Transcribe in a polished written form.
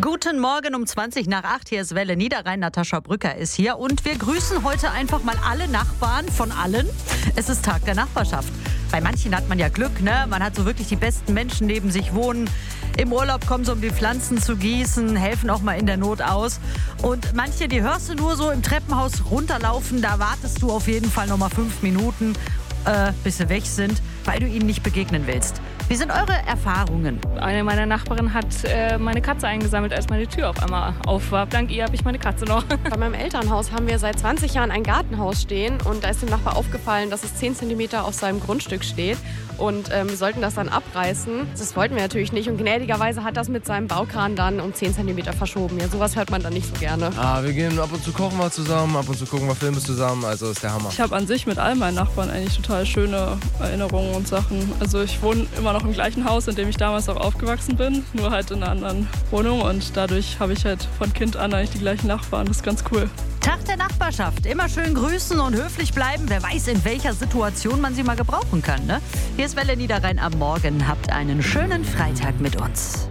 Guten Morgen um 20 nach 8. Hier ist Welle Niederrhein. Natascha Brücker ist hier. Und wir grüßen heute einfach mal alle Nachbarn von allen. Es ist Tag der Nachbarschaft. Bei manchen hat man ja Glück, ne? Man hat so wirklich die besten Menschen neben sich wohnen. Im Urlaub kommen sie, um die Pflanzen zu gießen, helfen auch mal in der Not aus. Und manche, die hörst du nur so im Treppenhaus runterlaufen. Da wartest du auf jeden Fall noch mal 5 Minuten, bis sie weg sind, weil du ihnen nicht begegnen willst. Wie sind eure Erfahrungen? Eine meiner Nachbarinnen hat meine Katze eingesammelt, als meine Tür auf einmal auf war. Dank ihr habe ich meine Katze noch. Bei meinem Elternhaus haben wir seit 20 Jahren ein Gartenhaus stehen und da ist dem Nachbar aufgefallen, dass es 10 cm auf seinem Grundstück steht und wir sollten das dann abreißen. Das wollten wir natürlich nicht und gnädigerweise hat das mit seinem Baukran dann um 10 cm verschoben. Ja, sowas hört man dann nicht so gerne. Wir gehen ab und zu kochen wir zusammen, ab und zu gucken wir Filme zusammen, also ist der Hammer. Ich habe an sich mit all meinen Nachbarn eigentlich total schöne Erinnerungen und Sachen. Also ich wohne immer noch im gleichen Haus, in dem ich damals auch aufgewachsen bin, nur halt in einer anderen Wohnung und dadurch habe ich halt von Kind an eigentlich die gleichen Nachbarn. Das ist ganz cool. Tag der Nachbarschaft. Immer schön grüßen und höflich bleiben. Wer weiß, in welcher Situation man sie mal gebrauchen kann, ne? Hier ist Welle Niederrhein am Morgen. Habt einen schönen Freitag mit uns.